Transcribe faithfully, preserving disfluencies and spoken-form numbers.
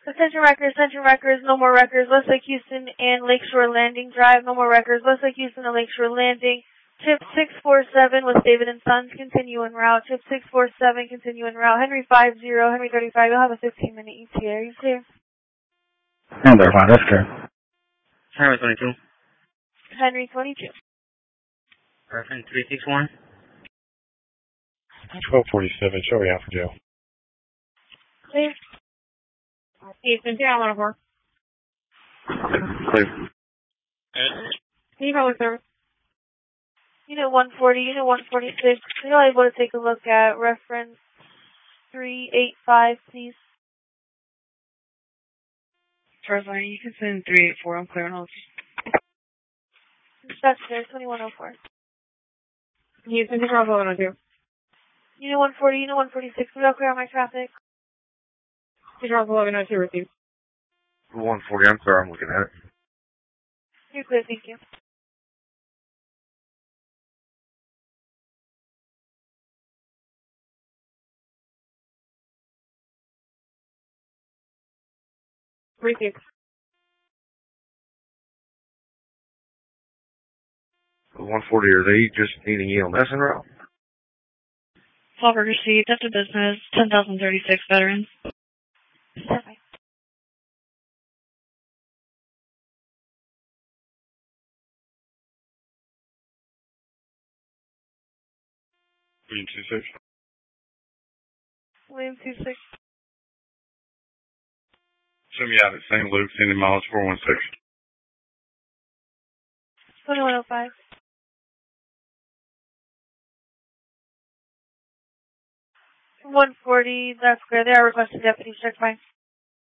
Attention records, attention records, no more records. Westlake Houston and Lakeshore Landing Drive, no more records. Westlake Houston and Lakeshore Landing. Chip six four seven with David and Sons, continue en route. Chip six four seven, continue en route. Henry five zero, Henry thirty-five, you'll have a fifteen minute E T A. Are you clear? Henry thirty-five, that's clear. Henry twenty-two. Henry twenty-two. Reference three six one. twelve forty-seven, show me out for jail. Clear. Houston, zero one four. Clear. Can you call the service? Unit one forty, Unit one forty-six. Are you able to take a look at reference three eight five, please? Charlie, you can send three eight four. I'm clear on hold. That's there, twenty-one oh four. Houston, control eleven oh two. Unit one forty, Unit one forty-six. We all clear on my traffic? Control eleven oh two received. one forty, I'm clear, I'm looking at it. You're clear, thank you. three six. one forty, are they just needing E L S en route? Flopper received after business, ten thousand thirty-six veterans. Bye-bye. William two six. William two six. Show me out at Saint Luke's, Indian Miles four one six. twenty-one oh five. one forty, that's clear. They are requesting deputies check by.